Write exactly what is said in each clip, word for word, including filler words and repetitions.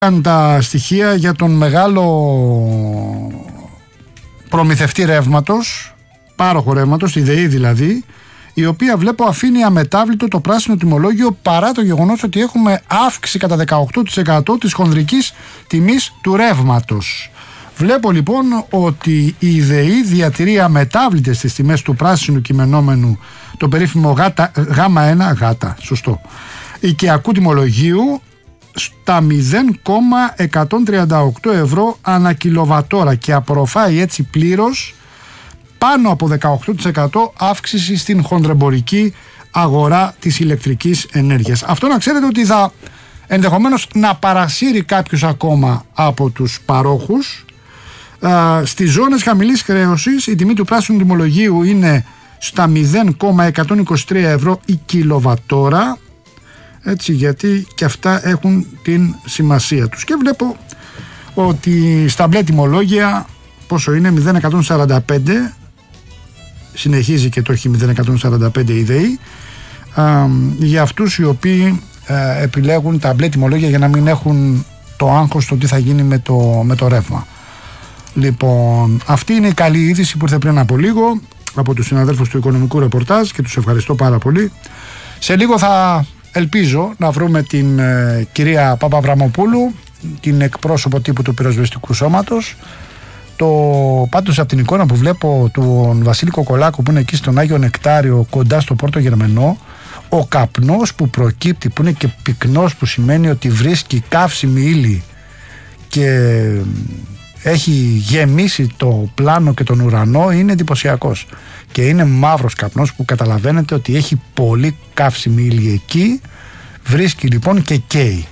Τα στοιχεία για τον μεγάλο προμηθευτή ρεύματος, πάροχο ρεύματος, η ΔΕΗ δηλαδή, η οποία βλέπω αφήνει αμετάβλητο το πράσινο τιμολόγιο παρά το γεγονός ότι έχουμε αύξηση κατά δεκαοκτώ τοις εκατό της χονδρικής τιμής του ρεύματος. Βλέπω λοιπόν ότι η ΔΕΗ διατηρεί αμετάβλητες τις τιμές του πράσινου κειμενόμενου, το περίφημο γάμα ένα, γάτα, σωστό, οικιακού τιμολογίου, στα μηδέν κόμμα εκατόν τριάντα οκτώ ευρώ ανά κιλοβατόρα και απορροφάει έτσι πλήρως πάνω από δεκαοκτώ τοις εκατό αύξηση στην χονδρεμπορική αγορά της ηλεκτρικής ενέργειας. Αυτό να ξέρετε ότι θα ενδεχομένως να παρασύρει κάποιους ακόμα από τους παρόχους. Α, στις ζώνες χαμηλής χρέωσης η τιμή του πράσινου τιμολογίου είναι στα μηδέν κόμμα εκατόν είκοσι τρία ευρώ η κιλοβατόρα, έτσι, γιατί και αυτά έχουν την σημασία τους. Και βλέπω ότι στα μπλε τιμολόγια πόσο είναι, μηδέν κόμμα εκατόν σαράντα πέντε, συνεχίζει και το έχει μηδέν κόμμα εκατόν σαράντα πέντε η ΔΕΗ, α, για αυτούς οι οποίοι α, επιλέγουν τα μπλε τιμολόγια για να μην έχουν το άγχος το τι θα γίνει με το, με το ρεύμα. Λοιπόν, αυτή είναι η καλή είδηση που ήρθε πριν από λίγο από τους συναδέλφους του Οικονομικού Ρεπορτάζ και τους ευχαριστώ πάρα πολύ. Σε λίγο θα ελπίζω να βρούμε την ε, κυρία Παπαβραμοπούλου, την εκπρόσωπο τύπου του Πυροσβεστικού Σώματος. Το, πάντως από την εικόνα που βλέπω του Βασίλη Κοκολάκου που είναι εκεί στον Άγιο Νεκτάριο κοντά στο Πόρτο Γερμενό, ο καπνός που προκύπτει, που είναι και πυκνός, που σημαίνει ότι βρίσκει καύσιμη ύλη και έχει γεμίσει το πλάνο και τον ουρανό, είναι εντυπωσιακός. Και είναι μαύρος καπνός που καταλαβαίνετε ότι έχει πολύ καύσιμη ύλη εκεί. Βρίσκει λοιπόν και καίει.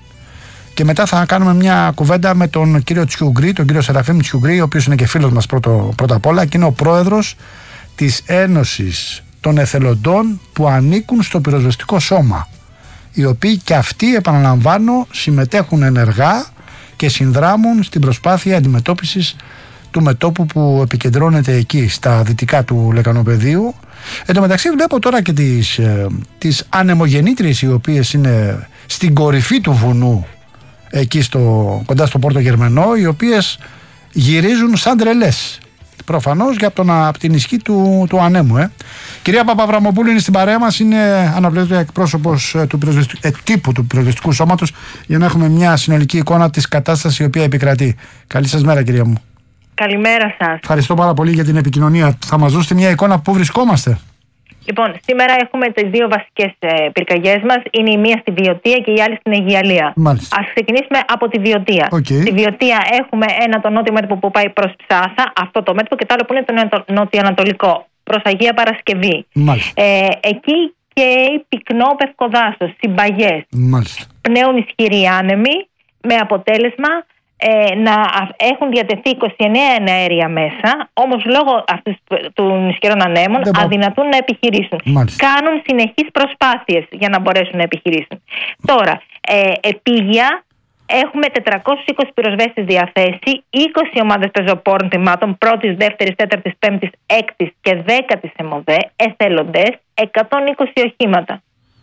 Και μετά θα κάνουμε μια κουβέντα με τον κύριο Τσιουγκρή, τον κύριο Σεραφείμ Τσιουγκρή, ο οποίος είναι και φίλος μας πρώτο, πρώτα απ' όλα και είναι ο πρόεδρος της Ένωσης των Εθελοντών που ανήκουν στο Πυροσβεστικό Σώμα, οι οποίοι και αυτοί, επαναλαμβάνω, συμμετέχουν ενεργά και συνδράμουν στην προσπάθεια αντιμετώπισης του μετώπου που επικεντρώνεται εκεί στα δυτικά του Λεκανοπεδίου. Εν τω μεταξύ βλέπω τώρα και τις, ε, τις ανεμογεννήτριες οι οποίες είναι στην κορυφή του βουνού εκεί στο, κοντά στο Πόρτο Γερμενό, οι οποίες γυρίζουν σαν τρελές. Προφανώς για τον, από την ισχύ του, του ανέμου. Ε. Κυρία Παπαβραμοπούλου είναι στην παρέα μας, είναι αναπληρωτή εκπρόσωπος του ε, τύπου του Πυροσβεστικού Σώματος, για να έχουμε μια συνολική εικόνα της κατάστασης η οποία επικρατεί. Καλή σας μέρα, κυρία μου. Καλημέρα σας. Ευχαριστώ πάρα πολύ για την επικοινωνία. Θα μας δώσετε μια εικόνα πού βρισκόμαστε. Λοιπόν, σήμερα έχουμε τις δύο βασικές ε, πυρκαγιές μας. Είναι η μία στη Βιωτία και η άλλη στην Αιγιαλία. Μάλιστα. Ας ξεκινήσουμε από τη Βιωτία. Okay. Στη Βιωτία έχουμε ένα το νότιο μέτωπο που πάει προς Ψάσα, αυτό το μέτωπο, και το άλλο που είναι το νοτιοανατολικό, προς Αγία Παρασκευή. Μάλιστα. Ε, εκεί και πυκνό πευκοδάσος, συμπαγές. Μάλιστα. Πνέουν ισχυροί άνεμοι, με αποτέλεσμα Ε, να έχουν διατεθεί είκοσι εννέα εναέρια μέσα, όμως λόγω αυτής των ισχυρών ανέμων Δεν αδυνατούν να επιχειρήσουν. Μάλιστα. Κάνουν συνεχείς προσπάθειες για να μπορέσουν να επιχειρήσουν. Τώρα, ε, επίγεια έχουμε τετρακόσιους είκοσι πυροσβέστες διαθέσει, είκοσι ομάδες πεζοπόρων θυμάτων πρώτης, δεύτερης, τέταρτης, πέμπτης, έκτης και δέκατης ΕΜΟΔΕ, εθελοντές, εκατόν είκοσι οχήματα.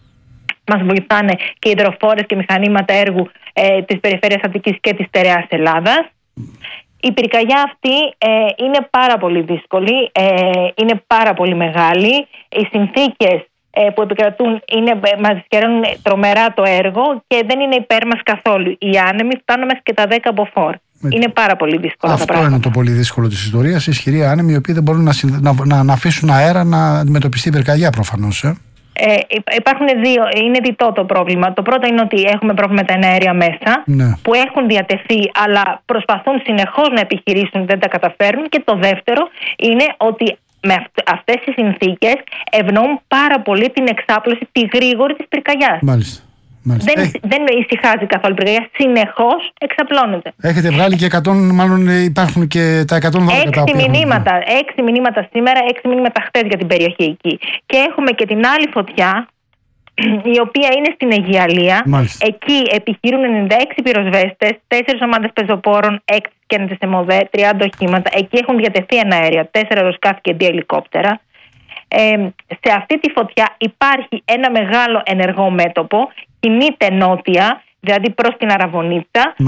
Μας βοηθάνε και υδροφόρες και μηχανήματα έργου ε, της Περιφέρειας Αττικής και της Στερεάς Ελλάδας. Η πυρκαγιά αυτή ε, είναι πάρα πολύ δύσκολη, ε, είναι πάρα πολύ μεγάλη. Οι συνθήκες ε, που επικρατούν είναι, μας δυσκεραίνουν τρομερά το έργο και δεν είναι υπέρ μας καθόλου. Οι άνεμοι φτάνουν μέχρι και τα δέκα μποφόρ. Είναι πάρα πολύ δύσκολο. Αυτό είναι το πολύ δύσκολο της ιστορίας. Ισχυροί άνεμοι οι οποίοι δεν μπορούν να, να, να, να αφήσουν αέρα να αντιμετωπιστεί η πυρκαγιά προφανώς. Ε. Ε, υπάρχουν δύο, είναι διτό το πρόβλημα. Το πρώτο είναι ότι έχουμε πρόβλημα με τα εναέρια μέσα, ναι, που έχουν διατεθεί αλλά προσπαθούν συνεχώς να επιχειρήσουν, δεν τα καταφέρνουν. Και το δεύτερο είναι ότι με αυτές τις συνθήκες ευνοούν πάρα πολύ την εξάπλωση, τη γρήγορη της πυρκαγιάς. Μάλιστα. Μάλιστα. Δεν, δεν ησυχάζει καθόλου η πυρκαγιά, συνεχώς εξαπλώνεται. Έχετε βγάλει και εκατό, μάλλον υπάρχουν και τα εκατόν δώδεκα. Έξι μηνύματα, έξι μηνύματα σήμερα, έξι μηνύματα χτες για την περιοχή εκεί. Και έχουμε και την άλλη φωτιά, η οποία είναι στην Αιγιαλία. Μάλιστα. Εκεί επιχειρούν ενενήντα έξι πυροσβέστες, τέσσερις ομάδες πεζοπόρων, έξι και ένα της ΕΜΟΔΕ, τριάντα οχήματα. Εκεί έχουν διατεθεί ένα αέρια, τέσσερα αεροσκάφη και δύο ελικόπτερα. Ε, σε αυτή τη φωτιά υπάρχει ένα μεγάλο ενεργό μέτωπο, κινείται νότια δηλαδή προς την Αραβωνίτσα.